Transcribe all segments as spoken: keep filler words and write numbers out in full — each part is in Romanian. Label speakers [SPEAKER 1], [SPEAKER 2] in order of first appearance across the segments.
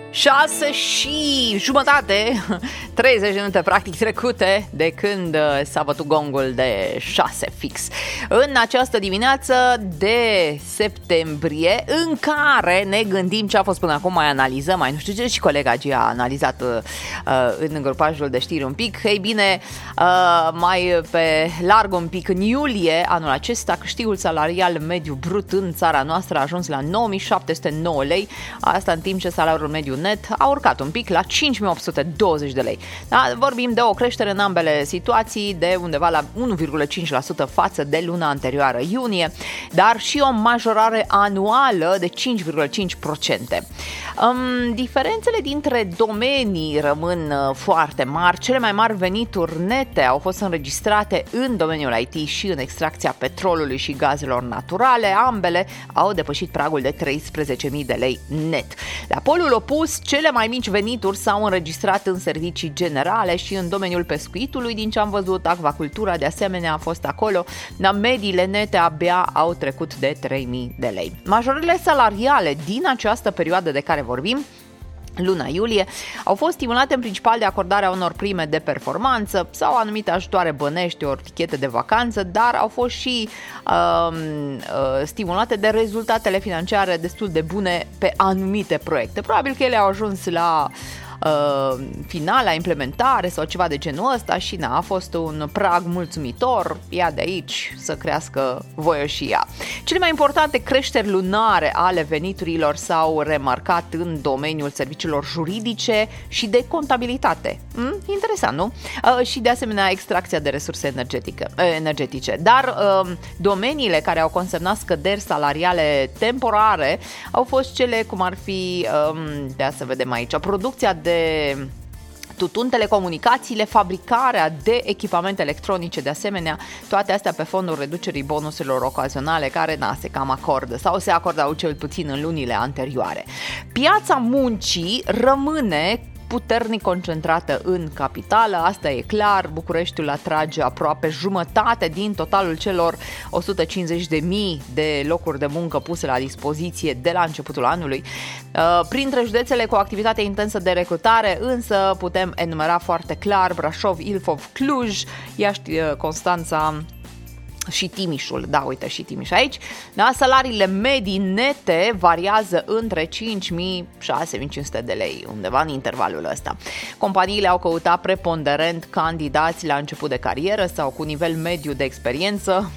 [SPEAKER 1] șase și jumătate, treizeci de minute practic trecute de când s-a bătut gongul de șase fix. În această dimineață de septembrie, în care ne gândim ce a fost până acum, mai analizăm, mai nu știu ce, și colega Gia a analizat uh, în grupajul de știri un pic. Ei bine, uh, mai pe larg un pic, în iulie anul acesta, câștigul salarial mediu brut în țara noastră a ajuns la nouă mii șapte sute nouă lei, asta în timp ce salariul mediu net a urcat un pic la cinci mii opt sute douăzeci de lei. Da, vorbim de o creștere în ambele situații de undeva la unu virgulă cinci la sută față de luna anterioară, iunie, dar și o majorare anuală de cinci virgulă cinci la sută. Um, diferențele dintre domenii rămân uh, foarte mari. Cele mai mari venituri nete au fost înregistrate în domeniul I T și în extracția petrolului și gazelor naturale. Ambele au depășit pragul de treisprezece mii de lei net. La polul opus, cele mai mici venituri s-au înregistrat în servicii generale și în domeniul pescuitului, din ce am văzut, acvacultura de asemenea a fost acolo, dar mediile nete abia au trecut de trei mii de lei. Majorările salariale din această perioadă de care vorbim, luna iulie, au fost stimulate în principal de acordarea unor prime de performanță sau anumite ajutoare bănești, ori tichete de vacanță, dar au fost și uh, uh, stimulate de rezultatele financiare destul de bune pe anumite proiecte. Probabil că ele au ajuns la Uh, finala, implementare sau ceva de genul ăsta și na, a fost un prag mulțumitor, ea de aici să crească voioșia. Cele mai importante creșteri lunare ale veniturilor s-au remarcat în domeniul serviciilor juridice și de contabilitate. Mm? Interesant, nu? Uh, și de asemenea extracția de resurse energetice. Uh, energetice. Dar uh, domeniile care au consemnat scăderi salariale temporare au fost cele cum ar fi, um, de să vedem aici, producția de de tutun, telecomunicațiile, fabricarea de echipamente electronice, de asemenea, toate astea pe fondul reducerii bonuselor ocazionale care, na, se cam acordă sau se acordau cel puțin în lunile anterioare. Piața muncii rămâne puternic concentrată în capitală, asta e clar. Bucureștiul atrage aproape jumătate din totalul celor o sută cincizeci de mii de locuri de muncă puse la dispoziție de la începutul anului. Printre județele cu activitate intensă de recrutare, însă, putem enumera foarte clar Brașov, Ilfov, Cluj, Iași, Constanța și Timișul. Da, uite, și Timiș aici. Da, salariile medii nete variază între cinci mii - șase mii cinci sute de lei, undeva în intervalul ăsta. Companiile au căutat preponderent candidați la început de carieră sau cu nivel mediu de experiență.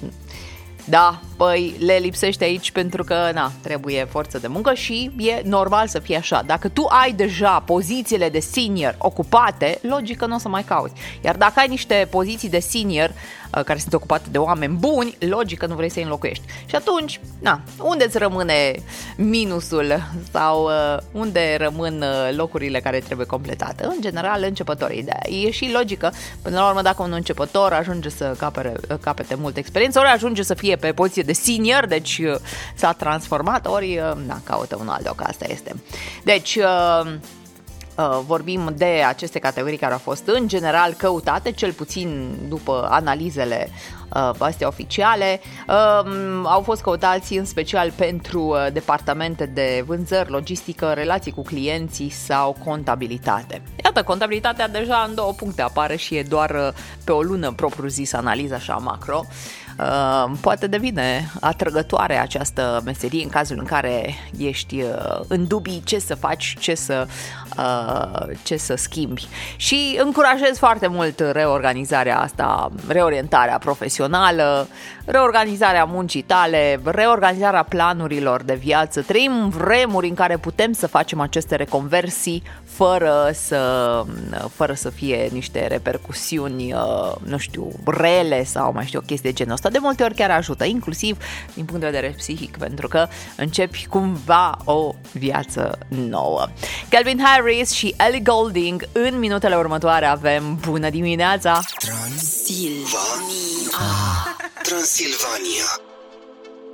[SPEAKER 1] Da, păi le lipsește aici pentru că, na, trebuie forță de muncă și e normal să fie așa. Dacă tu ai deja pozițiile de senior ocupate, logic că nu o să mai cauți. Iar dacă ai niște poziții de senior uh, care sunt ocupate de oameni buni, logic că nu vrei să-i înlocuiești. Și atunci, na, unde îți rămâne minusul sau uh, unde rămân uh, locurile care trebuie completate? În general, începătorii. De e și logică. Până la urmă, dacă un începător ajunge să capere, capete multă experiență, ori ajunge să fie pe poziție de senior, deci s-a transformat, ori na, caută un alt loc, asta este. Deci uh, uh, vorbim de aceste categorii care au fost în general căutate, cel puțin după analizele uh, astea oficiale. Uh, au fost căutați în special pentru uh, departamente de vânzări, logistică, relații cu clienții sau contabilitate. Iată, contabilitatea deja în două puncte apare și e doar uh, pe o lună propriu-zis analiză așa macro. Uh, poate devine atrăgătoare această meserie în cazul în care ești uh, în dubii ce să faci, ce să, uh, ce să schimbi. Și încurajez foarte mult reorganizarea asta, reorientarea profesională, reorganizarea muncii tale, reorganizarea planurilor de viață. Trăim vremuri în care putem să facem aceste reconversii fără să, fără să fie niște repercusiuni, uh, nu știu, rele sau mai știu o chestie de genul ăsta. De multe ori chiar ajută, inclusiv din punct de vedere psihic, pentru că începi cumva o viață nouă. Calvin Harris și Ellie Goulding. În minutele următoare avem Bună dimineața!
[SPEAKER 2] Transilvania. Ah. Transilvania.